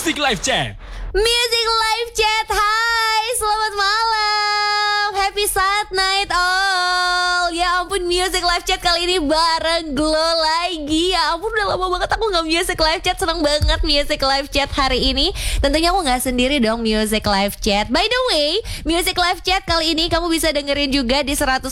Music Live Chat. Music Live Chat, hai, selamat malam, happy Sad night all. Ya ampun, Music Live Chat kali ini bareng Glow lagi. Ya ampun, udah lama banget aku gak Music Live Chat. Seneng banget Music Live Chat hari ini. Tentunya aku gak sendiri dong Music Live Chat. By the way, Music Live Chat kali ini kamu bisa dengerin juga di 105,4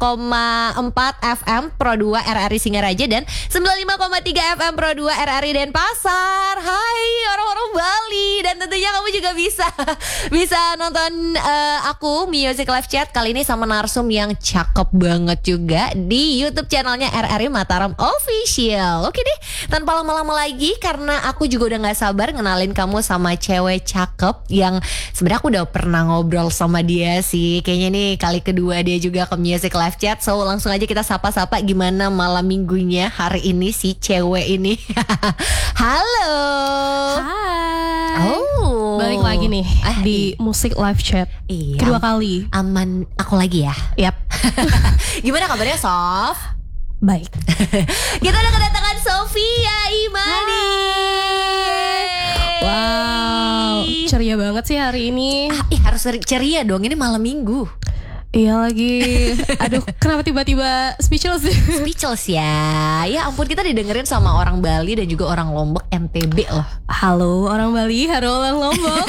FM Pro 2 RRI Singaraja dan 95,3 FM Pro 2 RRI Denpasar. Hai orang-orang Bali. Dan tentunya kamu juga bisa nonton aku Music Live Chat kali ini sama narsum yang cakep banget juga di YouTube channelnya RRI Mataram Official. Oke deh, tanpa lama-lama lagi karena aku juga udah gak sabar ngenalin kamu sama cewek cakep yang sebenarnya aku udah pernah ngobrol sama dia sih. Kayaknya nih kali kedua dia juga ke Music Live Chat. So langsung aja kita sapa-sapa gimana malam minggunya hari ini si cewek ini. Halo. Hai. Oh, balik lagi nih di Music Live Chat. Iya. Kedua kali. Aman aku lagi ya. Yap. Gimana kabarnya Sof? Baik. Kita udah kedatangan Sofia Imani. Wow, ceria banget sih hari ini. Harus ceria dong, ini malam minggu. Iya lagi. Aduh, kenapa tiba-tiba speechless? Speechless ya. Ya ampun, kita didengerin sama orang Bali dan juga orang Lombok NTB loh. Halo orang Bali, halo orang Lombok.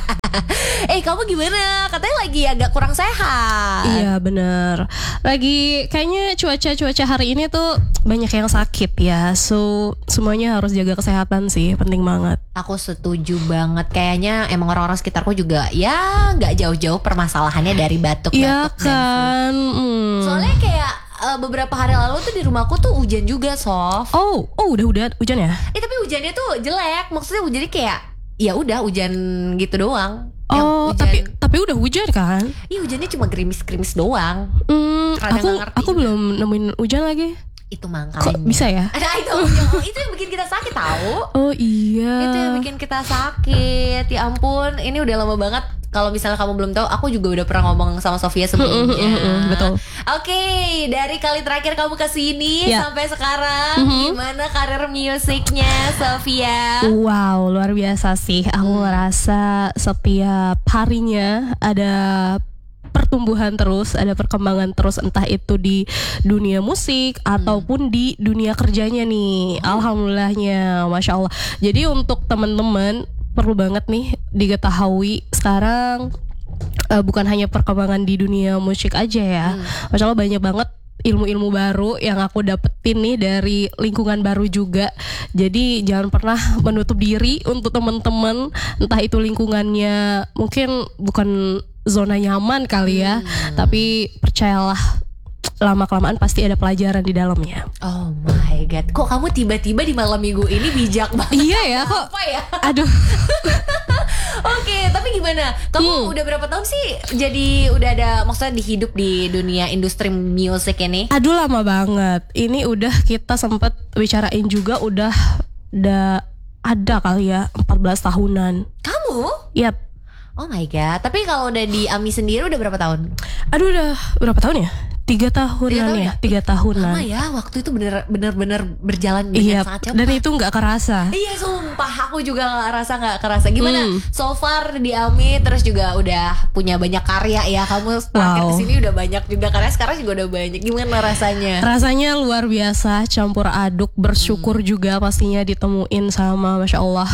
Kamu gimana? Katanya lagi agak kurang sehat. Iya bener. Lagi kayaknya cuaca hari ini tuh banyak yang sakit ya. So semuanya harus jaga kesehatan sih, penting banget. Aku setuju banget. Kayaknya emang orang-orang sekitarku juga ya gak jauh-jauh permasalahannya dari batuk-batuk. Iya kan. Soalnya kayak beberapa hari lalu tuh di rumahku tuh hujan juga, Sof. Oh udah hujan ya? Tapi hujannya tuh jelek. Maksudnya hujannya kayak ya udah hujan gitu doang. Oh, hujan, tapi udah hujan kan? Iya, hujannya cuma gerimis-gerimis doang. Aku belum nemuin hujan lagi. Itu makanya. Kok bisa ya? Nah, itu yang bikin kita sakit tahu. Oh iya. Itu yang bikin kita sakit. Ya ampun, ini udah lama banget. Kalau misalnya kamu belum tahu, aku juga udah pernah ngomong sama Sofia sebelumnya. Betul. Oke, dari kali terakhir kamu kesini sampai sekarang, gimana karir musiknya Sofia? Wow, luar biasa sih. Aku ngerasa setiap harinya ada pertumbuhan terus, ada perkembangan terus, entah itu di dunia musik ataupun di dunia kerjanya nih. Alhamdulillahnya, Masya Allah. Jadi untuk teman-teman perlu banget nih diketahui sekarang bukan hanya perkembangan di dunia musik aja ya. Masya Allah banyak banget ilmu-ilmu baru yang aku dapetin nih dari lingkungan baru juga. Jadi jangan pernah menutup diri untuk teman-teman, entah itu lingkungannya mungkin bukan zona nyaman kali ya, tapi percayalah lama-kelamaan pasti ada pelajaran di dalamnya. Oh my god, kok kamu tiba-tiba di malam minggu ini bijak banget? Iya ya, kok apa ya? Aduh. Oke, tapi gimana? Kamu udah berapa tahun sih jadi udah ada, maksudnya hidup di dunia industri musik ini? Aduh, lama banget. Ini udah kita sempat bicarain juga, udah ada kali ya 14 tahunan. Kamu? Yap. Oh my god, tapi kalau udah di AMI sendiri udah berapa tahun? Aduh, udah berapa tahun ya? 3 tahunan ya? 3 tahunan. Lama ya, waktu itu bener-bener berjalan dengan sangat cepat. Dan itu gak kerasa. Iya sumpah, aku juga gak kerasa. Gimana so far di AMI, terus juga udah punya banyak karya ya. Kamu terakhir kesini udah banyak juga karya, sekarang juga udah banyak. Gimana rasanya? Rasanya luar biasa, campur aduk. Bersyukur juga pastinya ditemuin sama Masya Allah.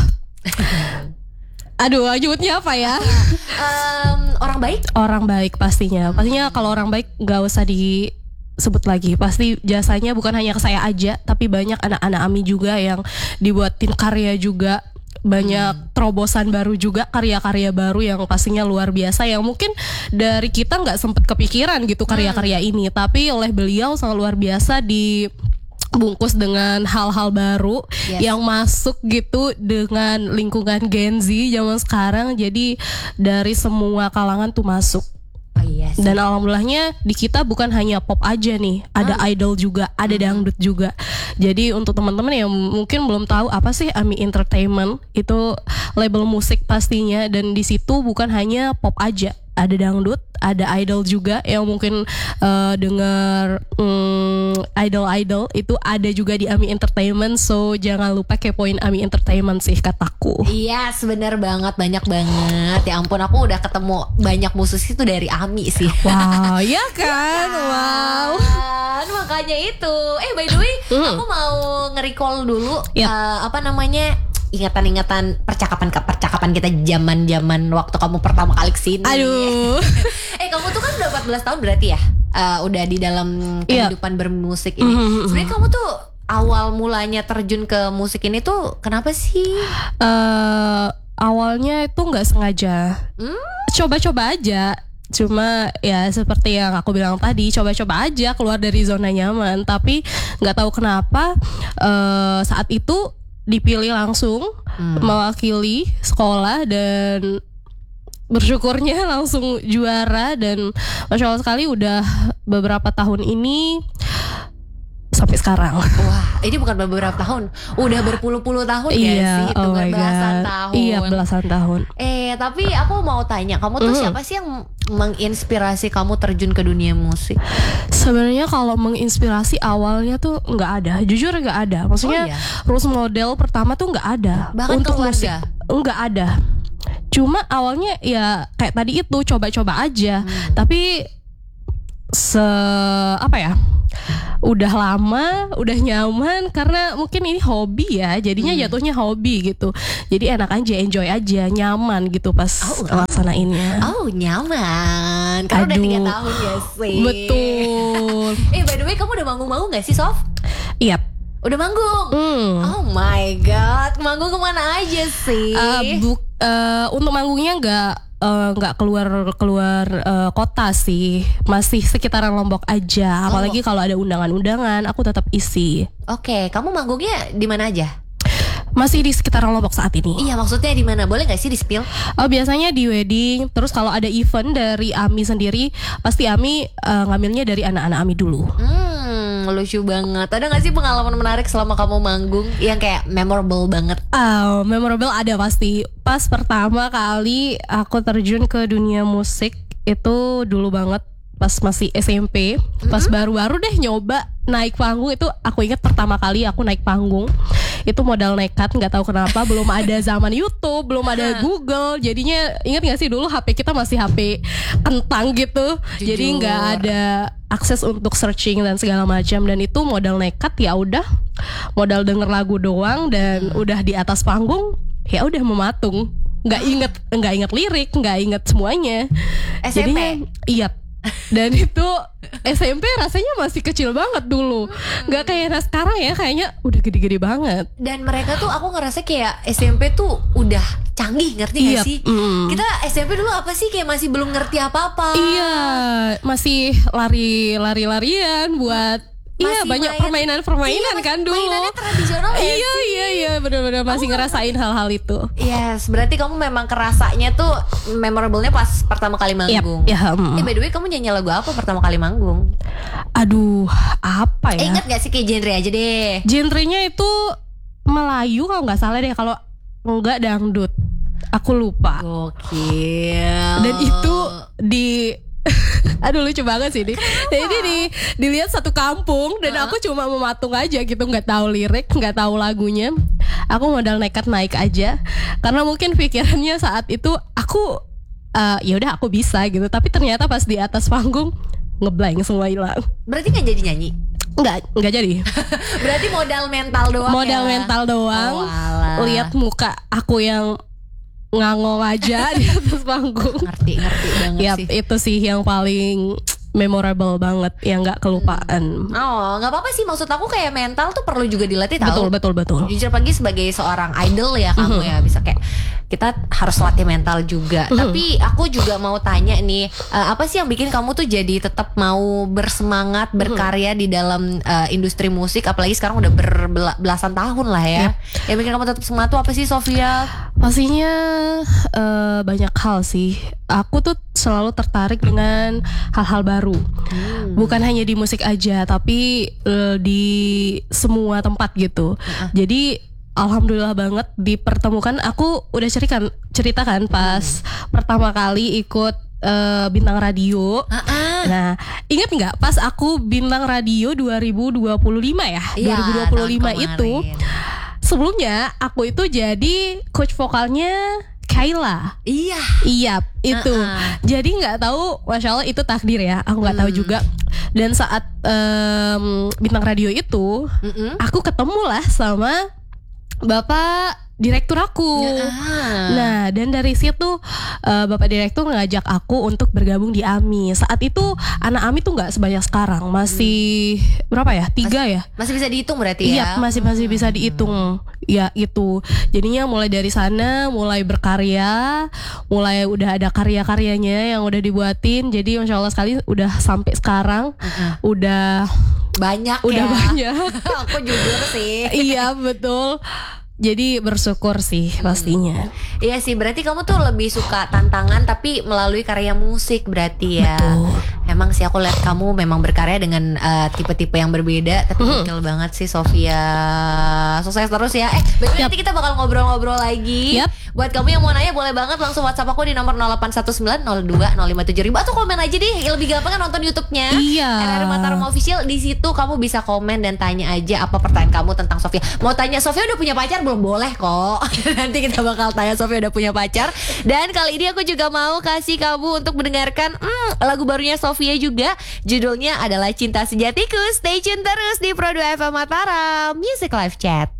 Aduh, nyebutnya apa ya? Orang baik? Orang baik pastinya. Pastinya kalau orang baik gak usah disebut lagi. Pasti jasanya bukan hanya ke saya aja, tapi banyak anak-anak AMI juga yang dibuatin karya juga. Banyak terobosan baru juga, karya-karya baru yang pastinya luar biasa, yang mungkin dari kita gak sempet kepikiran gitu karya-karya ini. Tapi oleh beliau sangat luar biasa bungkus dengan hal-hal baru yang masuk gitu dengan lingkungan Gen Z zaman sekarang. Jadi dari semua kalangan tuh masuk. Oh iya sih. Dan alhamdulillahnya di kita bukan hanya pop aja nih, ada idol juga, ada dangdut juga. Jadi untuk teman-teman yang mungkin belum tahu apa sih AMI Entertainment, itu label musik pastinya, dan di situ bukan hanya pop aja, ada dangdut, ada idol juga yang mungkin dengar idol itu ada juga di AMI Entertainment. So jangan lupa kepoin AMI Entertainment sih kataku. Iya, bener banget, banyak banget. Ya ampun, aku udah ketemu banyak musisi itu dari AMI sih. Wow, ya kan? Wow. Makanya itu. By the way, aku mau nge-recall dulu ingatan-ingatan percakapan kita zaman waktu kamu pertama kali kesini. Aduh. Kamu tuh kan udah 14 tahun berarti ya? Udah di dalam kehidupan bermusik ini. Sebenarnya kamu tuh awal mulanya terjun ke musik ini tuh kenapa sih? Awalnya itu nggak sengaja. Coba-coba aja. Cuma ya seperti yang aku bilang tadi, coba-coba aja keluar dari zona nyaman. Tapi nggak tahu kenapa saat itu dipilih langsung mewakili sekolah dan bersyukurnya langsung juara. Dan masya Allah sekali udah beberapa tahun ini sampai sekarang. Wah, ini bukan beberapa tahun, udah berpuluh-puluh tahun ya sih, itu belasan tahun. Iya, belasan tahun. Tapi aku mau tanya, kamu tuh siapa sih yang menginspirasi kamu terjun ke dunia musik? Sebenarnya kalau menginspirasi awalnya tuh nggak ada, jujur nggak ada. Maksudnya role model pertama tuh nggak ada. Bahkan untuk keluarga? Musik nggak ada. Cuma awalnya ya kayak tadi itu coba-coba aja. Tapi udah lama, udah nyaman karena mungkin ini hobi ya, jadinya jatuhnya hobi gitu. Jadi enak aja, enjoy aja, nyaman gitu pas laksanainnya. Nyaman. Karena udah 3 tahun ya sih. Betul. By the way, kamu udah manggung-manggung gak sih, Sof? Iya. Udah manggung? Oh my god, manggung kemana aja sih? Untuk manggungnya nggak keluar kota sih, masih sekitaran Lombok aja. Apalagi kalau ada undangan-undangan aku tetap isi. Oke, kamu manggungnya di mana aja? Masih di sekitaran Lombok saat ini. Iya, maksudnya di mana? Boleh nggak sih di-spill? Biasanya di wedding. Terus kalau ada event dari AMI sendiri, pasti AMI ngambilnya dari anak-anak AMI dulu. Lucu banget. Ada gak sih pengalaman menarik selama kamu manggung yang kayak memorable banget? Memorable ada pasti. Pas pertama kali aku terjun ke dunia musik itu dulu banget pas masih SMP. Pas baru-baru deh nyoba naik panggung itu, aku ingat pertama kali aku naik panggung itu modal nekat, nggak tahu kenapa. Belum ada zaman YouTube, belum ada Google, jadinya ingat nggak sih dulu HP kita masih HP kentang gitu. Jujur. Jadi nggak ada akses untuk searching dan segala macam. Dan itu modal nekat, ya udah modal denger lagu doang dan udah di atas panggung ya udah mematung, nggak inget lirik, nggak inget semuanya. SMP? Jadinya iya. Dan itu SMP rasanya masih kecil banget dulu, nggak kayak sekarang ya, kayaknya udah gede-gede banget. Dan mereka tuh aku ngerasa kayak SMP tuh udah canggih, ngerti gak sih? Kita SMP dulu apa sih, kayak masih belum ngerti apa-apa. Iya, masih lari-larian buat iya, banyak permainan kan dulu. Mainannya tradisional ya iya, sih? Iya, benar-benar masih ngerasain hal-hal itu. Yes, berarti kamu memang kerasanya tuh memorable-nya pas pertama kali manggung. By the way, kamu nyanyi lagu apa pertama kali manggung? Aduh, apa ya? Ingat gak sih, kayak genre aja deh. Genrenya itu Melayu kalau nggak salah deh, kalau enggak dangdut. Aku lupa. Gokil. Dan itu aduh lucu banget sih ini. Jadi dilihat satu kampung dan aku cuma mematung aja gitu, nggak tahu lirik, nggak tahu lagunya. Aku modal nekat naik aja karena mungkin pikirannya saat itu aku ya udah aku bisa gitu. Tapi ternyata pas di atas panggung ngeblank, semua hilang. Berarti nggak jadi nyanyi? Nggak jadi. Berarti modal mental doang. Modal mental doang. Lihat muka aku yang ngangong aja di atas panggung. Ngerti banget sih. Itu sih yang paling memorable banget, yang nggak kelupaan. Nggak apa-apa sih, maksud aku kayak mental tuh perlu juga dilatih, tahu. Betul. Jujur pagi sebagai seorang idol ya kamu ya bisa kayak kita harus latih mental juga. Tapi aku juga mau tanya nih, apa sih yang bikin kamu tuh jadi tetap mau bersemangat berkarya di dalam industri musik, apalagi sekarang udah berbelasan tahun lah ya. Yang bikin kamu tetap semangat tuh apa sih, Sofia? Pastinya banyak hal sih. Aku tuh selalu tertarik dengan hal-hal baru. Bukan hanya di musik aja, tapi di semua tempat gitu. Jadi alhamdulillah banget dipertemukan. Aku udah ceritakan pas pertama kali ikut bintang radio. Nah, inget nggak pas aku bintang radio 2025 ya? Iya, 2025 tahun itu kemarin. sebelumnya aku itu jadi coach vokalnya Kayla. Iya, itu. Jadi nggak tahu, masya Allah itu takdir ya. Aku nggak tahu juga. Dan saat bintang radio itu, aku ketemu lah sama bapak direktur aku. Nah, dan dari situ bapak direktur ngajak aku untuk bergabung di AMI. Saat itu anak AMI tuh nggak sebanyak sekarang, masih berapa ya? 3 ya? Masih bisa dihitung berarti ya? Iya, masih bisa dihitung. Ya itu. Jadinya mulai dari sana, mulai berkarya, mulai udah ada karya-karyanya yang udah dibuatin. Jadi masya Allah sekali udah sampai sekarang, udah banyak. Aku jujur sih. Iya betul. Jadi bersyukur sih pastinya. Iya sih, berarti kamu tuh lebih suka tantangan tapi melalui karya musik berarti ya. Betul. Emang sih aku lihat kamu memang berkarya dengan tipe-tipe yang berbeda. Tapi gokil banget sih Sofia. Sukses terus ya. Nanti kita bakal ngobrol-ngobrol lagi. Buat kamu yang mau nanya boleh banget langsung WhatsApp aku di nomor 081902057000 atau komen aja deh. Lebih gampang kan nonton YouTube-nya. RRI Mataram Official. Di situ kamu bisa komen dan tanya aja apa pertanyaan kamu tentang Sofia. Mau tanya Sofia udah punya pacar belum? Boleh kok. Nanti kita bakal tanya Sofia udah punya pacar. Dan kali ini aku juga mau kasih kamu untuk mendengarkan lagu barunya Sofia juga. Judulnya adalah Cinta Sejatiku. Stay tune terus di Pro 2 FM Mataram Music Live Chat.